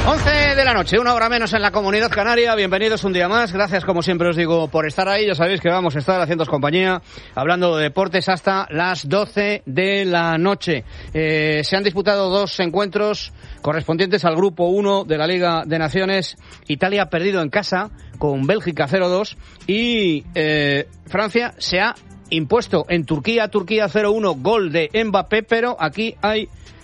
11 de la noche, 1 hora menos en la Comunidad Canaria. Bienvenidos un día más. Gracias, como siempre os digo, por estar ahí. Ya sabéis que vamos a estar haciéndoos compañía, hablando de deportes hasta las 12 de la noche. Se han disputado 2 encuentros correspondientes al Grupo 1 de la Liga de Naciones. Italia ha perdido en casa con Bélgica 0-2 y Francia se ha impuesto en Turquía 0-1, gol de Mbappé, pero aquí hay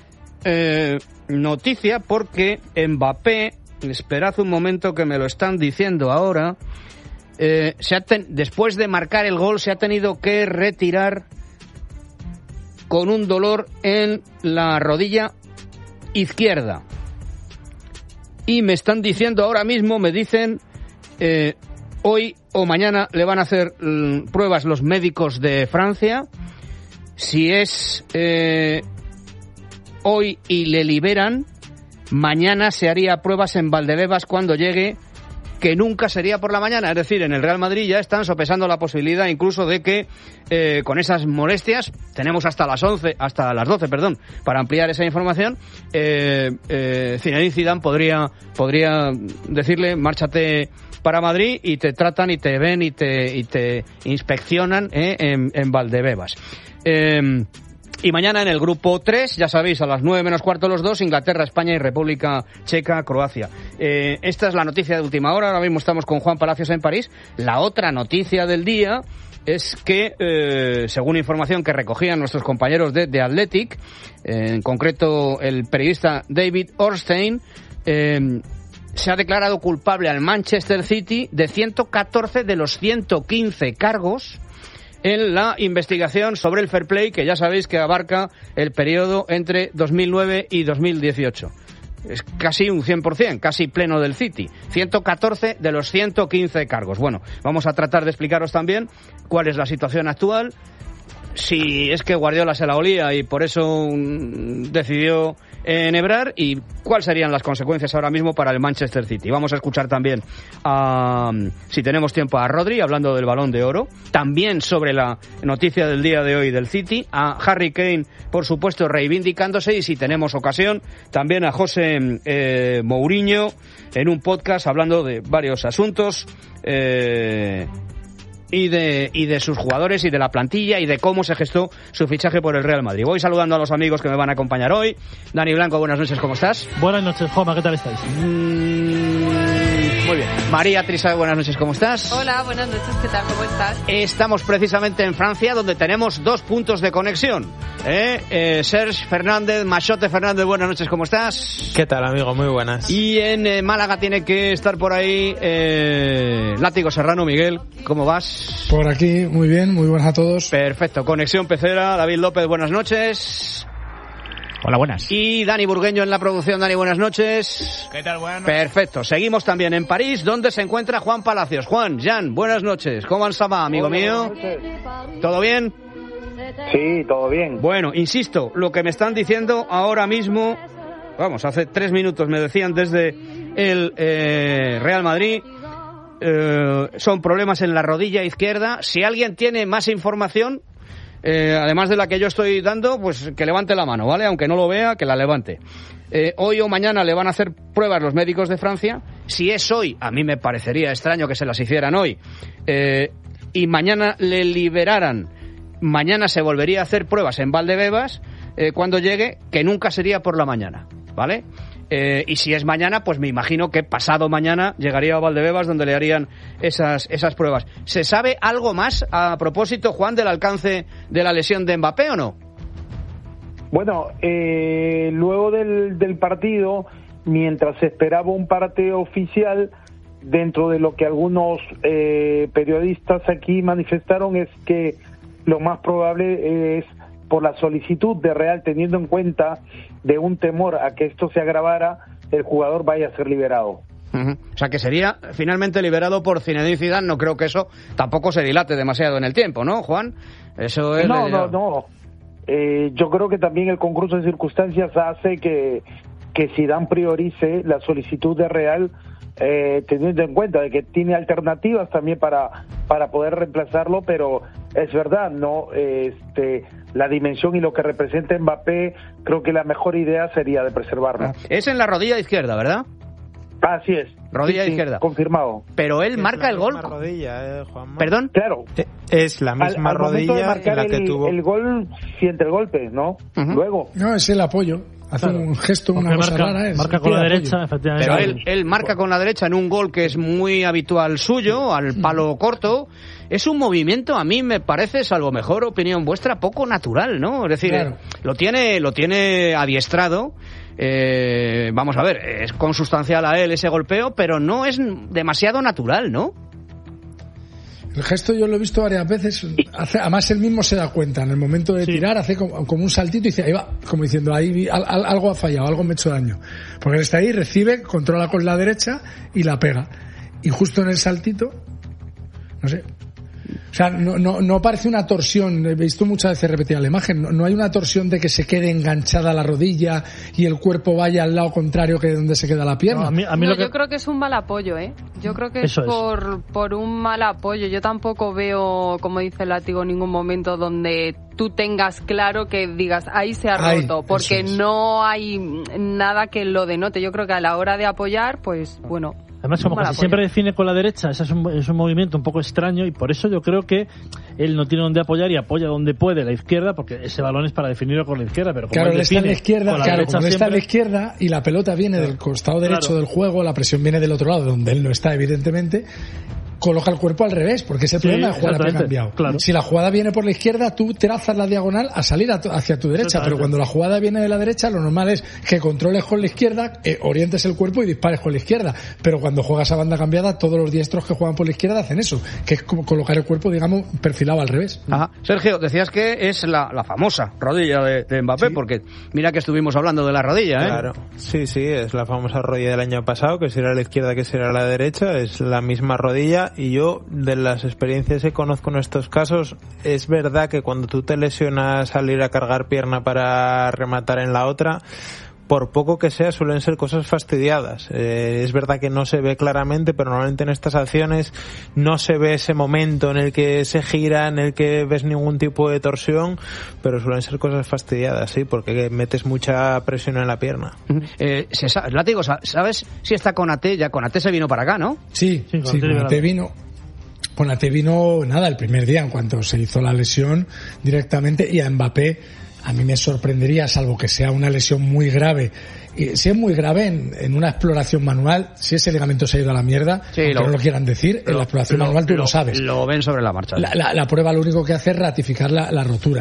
noticia porque Mbappé, esperad un momento que me lo están diciendo ahora, después de marcar el gol se ha tenido que retirar con un dolor en la rodilla izquierda. Y me están diciendo ahora mismo, me dicen, hoy o mañana le van a hacer pruebas los médicos de Francia. Si es hoy y le liberan, mañana se haría pruebas en Valdebebas cuando llegue, que nunca sería por la mañana. Es decir, en el Real Madrid ya están sopesando la posibilidad incluso de que con esas molestias, tenemos hasta las 12, para ampliar esa información, Zinedine Zidane podría decirle: márchate para Madrid y te tratan y te ven y te inspeccionan en Valdebebas. Y mañana en el grupo 3, ya sabéis, a las 9 menos cuarto los dos, Inglaterra, España y República Checa, Croacia. Esta es la noticia de última hora. Ahora mismo estamos con Juan Palacios en París. La otra noticia del día es que, según información que recogían nuestros compañeros de The Athletic, en concreto el periodista David Ornstein, se ha declarado culpable al Manchester City de 114 de los 115 cargos en la investigación sobre el fair play, que ya sabéis que abarca el periodo entre 2009 y 2018. Es casi un 100%, casi pleno del City. 114 de los 115 cargos. Bueno, vamos a tratar de explicaros también cuál es la situación actual, si es que Guardiola se la olía y por eso decidió enhebrar, y cuáles serían las consecuencias ahora mismo para el Manchester City. Vamos a escuchar también, si tenemos tiempo, a Rodri hablando del Balón de Oro, también sobre la noticia del día de hoy del City, a Harry Kane, por supuesto, reivindicándose, y si tenemos ocasión, también a José Mourinho en un podcast hablando de varios asuntos, y de sus jugadores y de la plantilla y de cómo se gestó su fichaje por el Real Madrid. Voy saludando a los amigos que me van a acompañar hoy. Dani Blanco, buenas noches, ¿cómo estás? Buenas noches, Juanma, ¿qué tal estáis? Muy bien. María Trisabe, buenas noches, ¿cómo estás? Hola, buenas noches, ¿qué tal? ¿Cómo estás? Estamos precisamente en Francia, donde tenemos 2 puntos de conexión. Serge Fernández, Machote Fernández, buenas noches, ¿cómo estás? ¿Qué tal, amigo? Muy buenas. Y en Málaga tiene que estar por ahí Látigo Serrano. Miguel, ¿cómo vas? Por aquí, muy bien, muy buenas a todos. Perfecto, conexión pecera. David López, buenas noches. Hola, buenas. Y Dani Burgueño en la producción. Dani, buenas noches. ¿Qué tal? Buenas noches. Perfecto, seguimos también en París, donde se encuentra Juan Palacios. Juan, Jan, buenas noches. ¿Cómo va, amigo mío? ¿Todo bien? Sí, todo bien. Bueno, insisto, lo que me están diciendo ahora mismo, vamos, hace 3 minutos me decían desde el Real Madrid, son problemas en la rodilla izquierda. Si alguien tiene más información, además de la que yo estoy dando, pues que levante la mano, ¿vale? Aunque no lo vea, que la levante. Hoy o mañana le van a hacer pruebas los médicos de Francia. Si es hoy, a mí me parecería extraño que se las hicieran hoy, y mañana le liberaran, mañana se volvería a hacer pruebas en Valdebebas cuando llegue, que nunca sería por la mañana, ¿vale? Y si es mañana, pues me imagino que pasado mañana llegaría a Valdebebas, donde le harían esas pruebas. ¿Se sabe algo más a propósito, Juan, del alcance de la lesión de Mbappé o no? Bueno, luego del partido, mientras se esperaba un parte oficial, dentro de lo que algunos periodistas aquí manifestaron, es que lo más probable es, por la solicitud de Real, teniendo en cuenta de un temor a que esto se agravara, el jugador vaya a ser liberado. O sea, que sería finalmente liberado por Zinedine Zidane. No creo que eso tampoco se dilate demasiado en el tiempo, ¿no, Juan? Eso es... No. Yo creo que también el concurso de circunstancias hace que Zidane priorice la solicitud de Real, teniendo en cuenta de que tiene alternativas también para poder reemplazarlo, pero es verdad, no, la dimensión y lo que representa Mbappé, creo que la mejor idea sería de preservarlo. Es en la rodilla izquierda, ¿verdad? Así es. Rodilla sí, izquierda. Confirmado. Pero él marca el gol. Rodilla, Juanma. ¿Perdón? Claro. Es la misma rodilla en la que tuvo. El gol siente el golpe, ¿no? Luego. No, es el apoyo. Hace un gesto, una cosa rara. Marca con la derecha, efectivamente. Pero él marca con la derecha en un gol que es muy habitual suyo, al palo corto. Es un movimiento, a mí me parece, salvo mejor opinión vuestra, poco natural, ¿no? Es decir, claro. lo tiene adiestrado. Vamos a ver, es consustancial a él ese golpeo, pero no es demasiado natural, ¿no? El gesto yo lo he visto varias veces. Además él mismo se da cuenta. En el momento de tirar hace como un saltito y dice, ahí va, como diciendo, ahí algo ha fallado, algo me ha hecho daño. Porque él está ahí, recibe, controla con la derecha y la pega. Y justo en el saltito, no sé. O sea, no parece una torsión. He visto muchas veces repetida la imagen. No hay una torsión de que se quede enganchada la rodilla y el cuerpo vaya al lado contrario que donde se queda la pierna. Yo creo que es un mal apoyo, ¿eh? Yo creo que es por un mal apoyo. Yo tampoco veo, como dice el látigo, ningún momento donde tú tengas claro que digas, ahí se ha roto, porque no hay nada que lo denote. Yo creo que a la hora de apoyar, pues bueno... Además, como casi siempre define con la derecha, ese es un movimiento un poco extraño y por eso yo creo que él no tiene donde apoyar y apoya donde puede la izquierda, porque ese balón es para definirlo con la izquierda. Pero como él está en la izquierda, como está en la izquierda y la pelota viene del costado derecho del juego, la presión viene del otro lado, donde él no está, evidentemente. Coloca el cuerpo al revés, porque ese problema de jugada que ha cambiado. Claro. Si la jugada viene por la izquierda, tú trazas la diagonal a salir hacia tu derecha, pero cuando la jugada viene de la derecha, lo normal es que controles con la izquierda, orientes el cuerpo y dispares con la izquierda. Pero cuando juegas a banda cambiada, todos los diestros que juegan por la izquierda hacen eso, que es como colocar el cuerpo, digamos, perfilado al revés. Ajá. Sergio, decías que es la famosa rodilla de Mbappé, porque mira que estuvimos hablando de la rodilla, ¿eh? Claro, sí, es la famosa rodilla del año pasado, que será la izquierda, que será la derecha, es la misma rodilla, y yo, de las experiencias que conozco en estos casos, es verdad que cuando tú te lesionas al ir a cargar pierna para rematar en la otra, por poco que sea, suelen ser cosas fastidiadas. Es verdad que no se ve claramente, pero normalmente en estas acciones no se ve ese momento en el que se gira, en el que ves ningún tipo de torsión, pero suelen ser cosas fastidiadas, sí, porque metes mucha presión en la pierna. Látigo, ¿sabes si está Konaté? Ya Konaté se vino para acá, ¿no? Sí, Konaté vino. Konaté vino, el primer día, en cuanto se hizo la lesión directamente, y a Mbappé a mí me sorprendería, salvo que sea una lesión muy grave. Y si es muy grave, en una exploración manual, si ese ligamento se ha ido a la mierda, no lo quieran decir, en la exploración manual tú lo sabes. Lo ven sobre la marcha. La prueba lo único que hace es ratificar la rotura.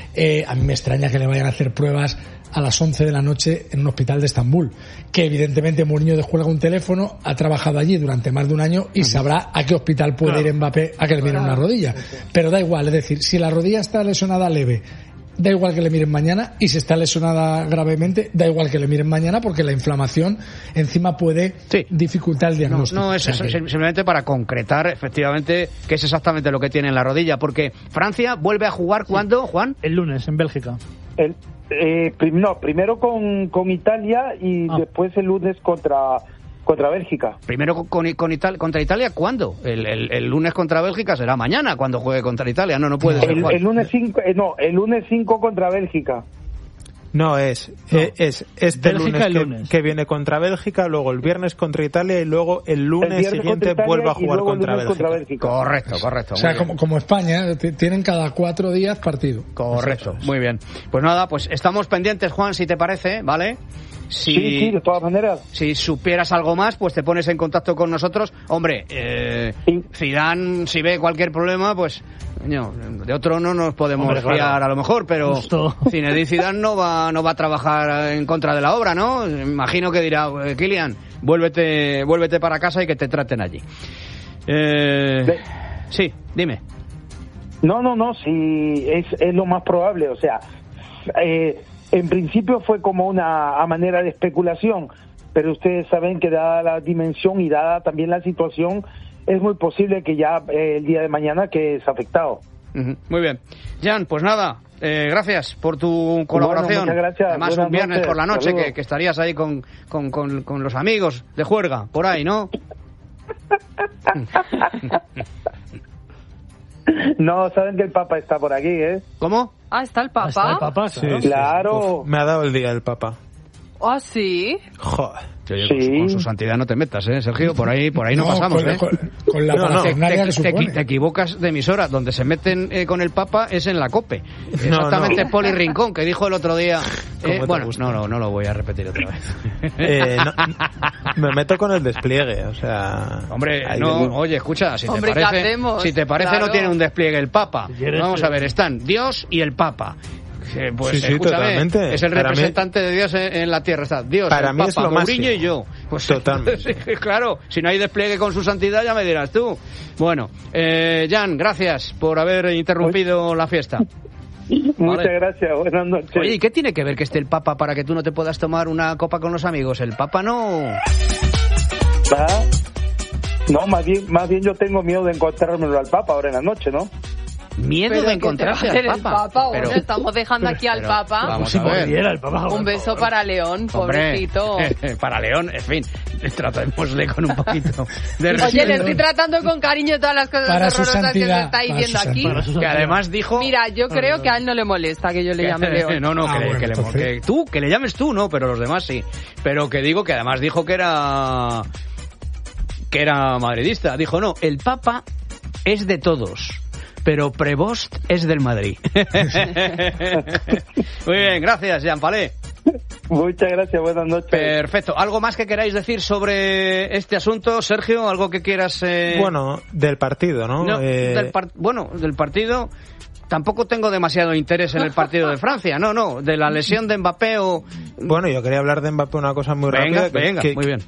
A mí me extraña que le vayan a hacer pruebas a las 11 de la noche en un hospital de Estambul, que evidentemente Mourinho descuelga un teléfono, ha trabajado allí durante más de un año y sabrá a qué hospital puede ir Mbappé a que le miren una rodilla. Pero da igual, es decir, si la rodilla está lesionada leve, da igual que le miren mañana, y si está lesionada gravemente, da igual que le miren mañana, porque la inflamación encima puede dificultar el diagnóstico. No es simplemente para concretar efectivamente qué es exactamente lo que tiene en la rodilla, porque Francia vuelve a jugar ¿cuándo, Juan? El lunes en Bélgica. Primero con Italia y después el lunes contra Bélgica. Primero contra Italia, ¿cuándo? El lunes contra Bélgica será mañana cuando juegue contra Italia. No puede ser. El lunes 5 contra Bélgica. No, es este lunes que viene contra Bélgica, luego el viernes contra Italia y luego el lunes siguiente vuelve a jugar contra Bélgica. Correcto. O sea, como España, tienen cada 4 días partido. Correcto, muy bien. Pues nada, pues estamos pendientes, Juan, si te parece, ¿vale? Sí, de todas maneras. Si supieras algo más, pues te pones en contacto con nosotros. Hombre, Zidane, si ve cualquier problema, pues de otro no nos podemos fiar a lo mejor, pero Zinedine Zidane no va a trabajar en contra de la obra, ¿no? Imagino que dirá, Kylian, vuélvete para casa y que te traten allí. Sí, dime. No, sí, es lo más probable, o sea, en principio fue como a manera de especulación, pero ustedes saben que dada la dimensión y dada también la situación, es muy posible que ya el día de mañana que es afectado. Muy bien. Jan, pues nada, gracias por tu colaboración. Bueno, muchas gracias. Además, buenas un viernes noches, por la noche que estarías ahí con los amigos de juerga, por ahí, ¿no? No, saben que el Papa está por aquí, ¿eh? ¿Cómo? ¿Está el Papa? ¿Está el Papa? Sí, claro. Me ha dado el día el Papa. ¿Ah, sí? Joder. Con su santidad no te metas, Sergio, por ahí no pasamos, con la parafernalia que supone. Te equivocas de emisora, donde se meten con el Papa es en la COPE. Exactamente, Poli Rincón, que dijo el otro día... bueno, no lo voy a repetir otra vez. Me meto con el despliegue, o sea... Hombre, oye, escucha, si te parece claro. No tiene un despliegue el Papa. Vamos a ver, están Dios y el Papa. Pues sí, totalmente. Es el representante de Dios en la tierra. Está Dios, para el mí Papa, es lo Mourinho y yo. Pues totalmente. Claro, si no hay despliegue con su santidad, ya me dirás tú. Bueno, Jan, gracias por haber interrumpido la fiesta. Muchas gracias, buenas noches. Oye, ¿y qué tiene que ver que esté el Papa para que tú no te puedas tomar una copa con los amigos? El Papa no... No, más bien yo tengo miedo de encontrármelo al Papa ahora en la noche, ¿no? Miedo de encontrarse al Papa. Bueno, estamos dejando aquí al Papa. Vamos a ver. Un beso para León, pobrecito. Para León, en fin, tratémosle con un poquito de respeto. Oye, le estoy tratando con cariño todas las cosas horrorosas que se está diciendo aquí. Que además dijo... Mira, yo creo que a él no le molesta que yo le llame León. que le llames tú, no, pero los demás sí. Pero que digo que además dijo que era madridista. Dijo, no, el Papa es de todos, pero Prevost es del Madrid. Muy bien, gracias, Jean Palé. Muchas gracias, buenas noches. Perfecto. ¿Algo más que queráis decir sobre este asunto, Sergio? ¿Algo que quieras...? Bueno, del partido, ¿no? Del partido... Tampoco tengo demasiado interés en el partido de Francia, no, de la lesión de Mbappé o... Bueno, yo quería hablar de Mbappé una cosa muy rápida. Muy bien.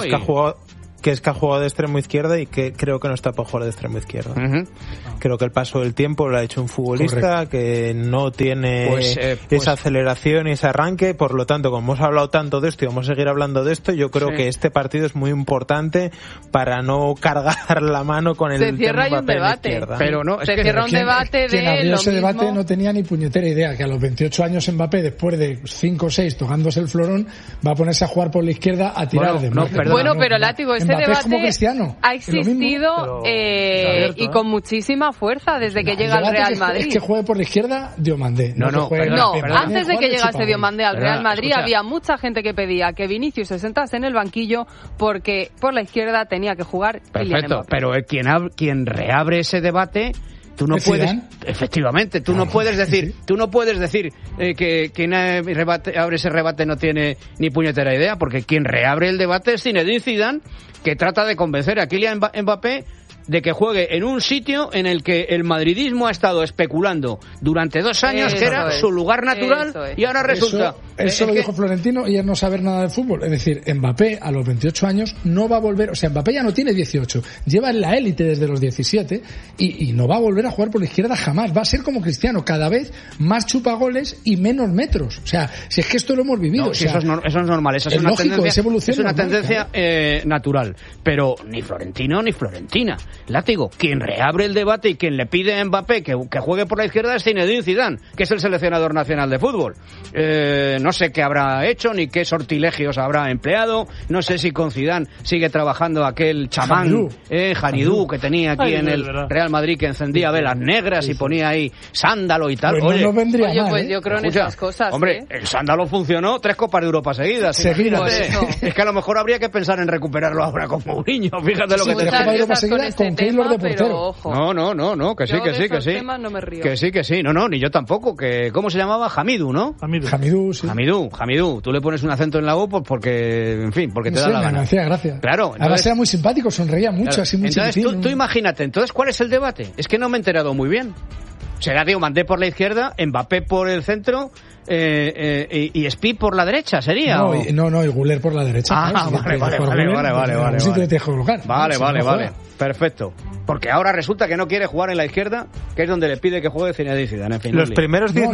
Es que ha jugado de extremo izquierda y que creo que no está para jugar de extremo izquierda. Creo que el paso del tiempo lo ha hecho un futbolista que no tiene esa aceleración y ese arranque. Por lo tanto, como hemos hablado tanto de esto y vamos a seguir hablando de esto, yo creo que este partido es muy importante para no cargar la mano con el tema de Mbappé en la izquierda. Pero no, se cierra un debate quien abrió ese debate no tenía ni puñetera idea que a los 28 años Mbappé, después de 5 o 6 tocándose el florón, va a ponerse a jugar por la izquierda a tirar de más. Pero látigo, ese debate ha existido y con muchísima fuerza desde que llega al Real Madrid. Es que juegue por la izquierda Diomandé. Antes de que llegase Diomandé al Real Madrid había mucha gente que pedía que Vinicius se sentase en el banquillo porque por la izquierda tenía que jugar Kylian Mbappé. Pero quien reabre ese debate... Tú no puedes, efectivamente, tú no puedes decir que quien abre ese rebate no tiene ni puñetera idea, porque quien reabre el debate es Zinedine Zidane, que trata de convencer a Kylian Mbappé de que juegue en un sitio en el que el madridismo ha estado especulando durante 2 años que era su lugar natural y ahora resulta... Eso lo dijo Florentino y es no saber nada de fútbol. Es decir, Mbappé a los 28 años no va a volver... O sea, Mbappé ya no tiene 18. Lleva en la élite desde los 17 y no va a volver a jugar por la izquierda jamás. Va a ser como Cristiano, cada vez más chupagoles y menos metros. O sea, si es que esto lo hemos vivido. No, o sea, eso es normal. Eso es una lógico, tendencia, es evolución. Es una tendencia natural. Pero ni Florentino ni Florentina. Látigo, quien reabre el debate y quien le pide a Mbappé que juegue por la izquierda es Zinedine Zidane, que es el seleccionador nacional de fútbol. No sé qué habrá hecho ni qué sortilegios habrá empleado. No sé si con Zidane sigue trabajando aquel chamán Janidú que tenía aquí en el Real Madrid, que encendía velas negras y ponía ahí sándalo y tal. Pues no vendría mal, pues yo creo en esas cosas. Hombre, el sándalo funcionó 3 Copas de Europa seguidas. Es que a lo mejor habría que pensar en recuperarlo ahora con Mourinho. Fíjate lo que te Copas de Europa seguidas con Keylor de portero. No, que sí. No me río. Que sí, no, ni yo tampoco. ¿Cómo se llamaba? Hamidou, ¿no? Hamidou, sí. Hamidou. Tú le pones un acento en la U pues porque te da la gana. Me hacía gracia. Claro. Además era muy simpático, sonreía mucho, así muy entonces, tú imagínate, entonces, ¿cuál es el debate? Es que no me he enterado muy bien. Será Diomandé por la izquierda, Mbappé por el centro... y Spi por la derecha, ¿sería? No, y Güler por la derecha. Vale. Perfecto. Porque ahora resulta que no quiere jugar en la izquierda, que es donde le pide que juegue Zinedine Zidane. En fin, los primeros 10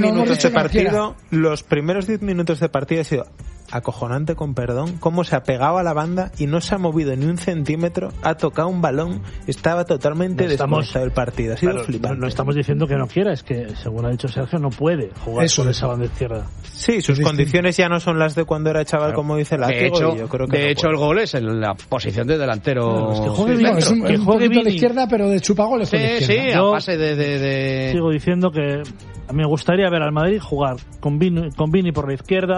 minutos de partido ha sido acojonante, con perdón, cómo se ha pegado a la banda y no se ha movido ni un centímetro, ha tocado un balón, estaba totalmente desconectado del partido. Ha sido flipante. No estamos diciendo que no quiera, es que, según ha dicho Sergio, no puede jugar por esa banda izquierda. Sí, sus condiciones ya no son las de cuando era chaval, como dice Látigo. De hecho, el gol es en la posición de delantero. Es que juegue bien, que juegue bien a la izquierda, pero de chupagoles. Sí, a base de... Sigo diciendo que a mí me gustaría ver al Madrid jugar con Vini por la izquierda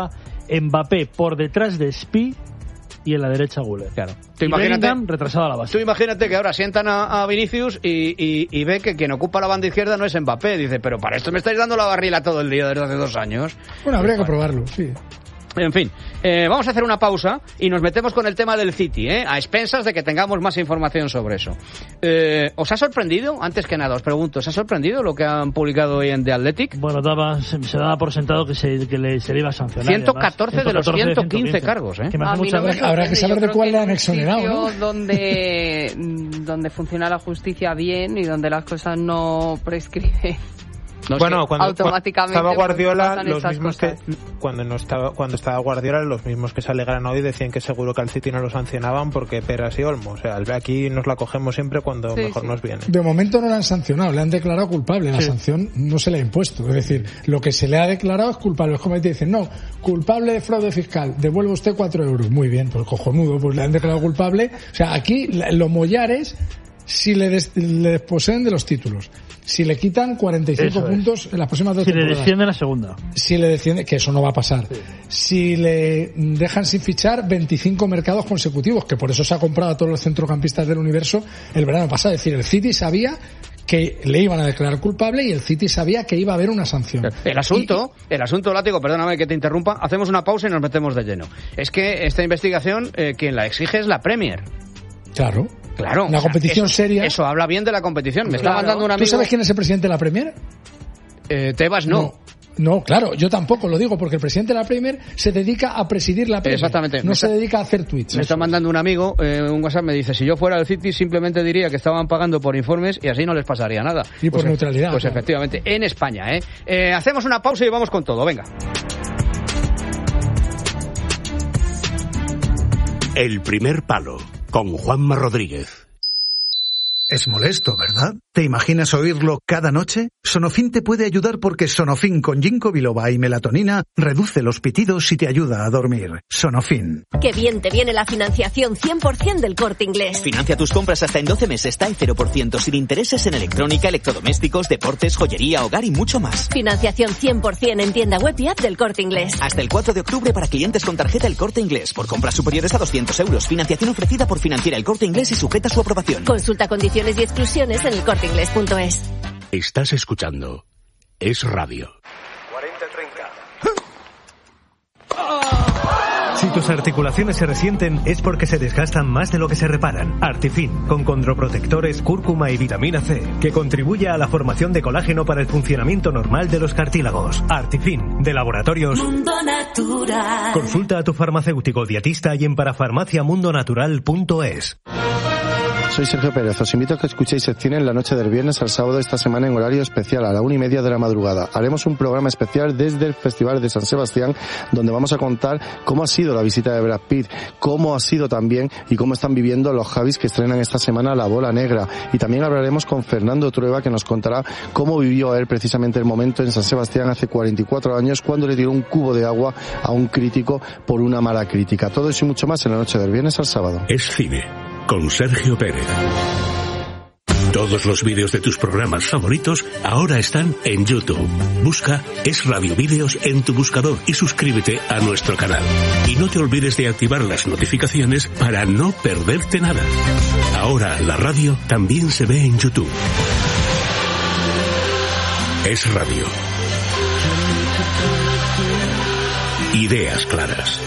Mbappé por detrás de Spi y en la derecha Güler. Claro. Y Bellingham retrasado a la base. Tú imagínate que ahora sientan a Vinicius y ve que quien ocupa la banda izquierda no es Mbappé. Dice, pero para esto me estáis dando la barrila todo el día desde hace 2 años. Bueno, habría que probarlo, sí. En fin, vamos a hacer una pausa y nos metemos con el tema del City, a expensas de que tengamos más información sobre eso. ¿Os ha sorprendido? Antes que nada, os pregunto, ¿os ha sorprendido lo que han publicado hoy en The Athletic? Bueno, se daba por sentado que se le iba a sancionar. 114 de los 115 cargos, Que me hace mucha gracia. Habrá que saber de cuál le han exonerado, ¿no? Donde funciona la justicia bien y donde las cosas no prescriben. No, bueno, cuando estaba Guardiola, los mismos que cuando estaba Guardiola, los mismos que se alegran hoy decían que seguro que al City no lo sancionaban porque peras y olmo. O sea, aquí nos la cogemos siempre cuando mejor nos viene. De momento no le han sancionado, le han declarado culpable. La sanción no se le ha impuesto. Es decir, lo que se le ha declarado es culpable. Es como te dicen, no, culpable de fraude fiscal, devuelve usted 4 euros. Muy bien, pues cojonudo, pues le han declarado culpable. O sea, aquí lo mollar es si le desposeen de los títulos. Si le quitan 45 puntos en las próximas 2 temporadas. Si le desciende la segunda. Si le desciende, que eso no va a pasar. Sí. Si le dejan sin fichar 25 mercados consecutivos, que por eso se ha comprado a todos los centrocampistas del universo el verano pasado. Es decir, el City sabía que le iban a declarar culpable y el City sabía que iba a haber una sanción. El asunto, Látigo, perdóname que te interrumpa, hacemos una pausa y nos metemos de lleno. Es que esta investigación, quien la exige es la Premier. Claro. La competición seria. Eso habla bien de la competición. Me está mandando un amigo. ¿Tú sabes quién es el presidente de la Premier? Tebas no. No, claro, yo tampoco lo digo, porque el presidente de la Premier se dedica a presidir la Premier. Exactamente. No se dedica a hacer tweets. Me está mandando un amigo, un WhatsApp, me dice, si yo fuera del City simplemente diría que estaban pagando por informes y así no les pasaría nada. Y por neutralidad. Pues claro. Efectivamente, en España, hacemos una pausa y vamos con todo, venga. El primer palo, con Juanma Rodríguez. Es molesto, ¿verdad? ¿Te imaginas oírlo cada noche? Sonofin te puede ayudar porque Sonofin con ginkgo biloba y melatonina reduce los pitidos y te ayuda a dormir. Sonofin. Qué bien te viene la financiación 100% del Corte Inglés. Financia tus compras hasta en 12 meses, está en 0% sin intereses en electrónica, electrodomésticos, deportes, joyería, hogar y mucho más. Financiación 100% en tienda web y app del Corte Inglés. Hasta el 4 de octubre para clientes con tarjeta El Corte Inglés. Por compras superiores a 200 euros. Financiación ofrecida por Financiera El Corte Inglés y sujeta a su aprobación. Consulta condiciones y exclusiones en elcorteinglés.es. Estás escuchando Es Radio. 40-30. Si tus articulaciones se resienten es porque se desgastan más de lo que se reparan. Artifin, con condroprotectores, cúrcuma y vitamina C, que contribuye a la formación de colágeno para el funcionamiento normal de los cartílagos. Artifin, de Laboratorios Mundo Natural. Consulta a tu farmacéutico dietista y en parafarmaciamundonatural.es. Soy Sergio Pérez, os invito a que escuchéis Secciones la noche del viernes al sábado esta semana en horario especial a la 1:30 de la madrugada. Haremos un programa especial desde el Festival de San Sebastián, donde vamos a contar cómo ha sido la visita de Brad Pitt, cómo ha sido también y cómo están viviendo los Javis que estrenan esta semana La Bola Negra. Y también hablaremos con Fernando Trueba, que nos contará cómo vivió él precisamente el momento en San Sebastián hace 44 años cuando le tiró un cubo de agua a un crítico por una mala crítica. Todo eso y mucho más en la noche del viernes al sábado. Es Cine, con Sergio Pérez. Todos los vídeos de tus programas favoritos ahora están en YouTube. Busca Es Radio Vídeos en tu buscador y suscríbete a nuestro canal. Y no te olvides de activar las notificaciones para no perderte nada. Ahora la radio también se ve en YouTube. Es Radio. Ideas claras.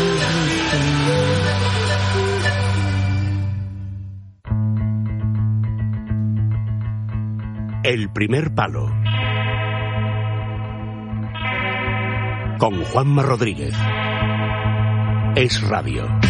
El primer palo. Con Juanma Rodríguez. Es Radio.